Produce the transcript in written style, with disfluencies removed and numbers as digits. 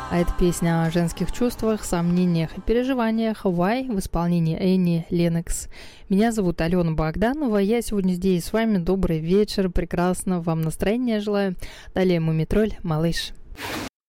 А это песня о женских чувствах, сомнениях и переживаниях «Why» в исполнении Энни Ленокс. Меня зовут Алена Богданова, я сегодня здесь с вами. Добрый вечер, прекрасно, вам настроения желаю. Далее Мумитроль, малыш.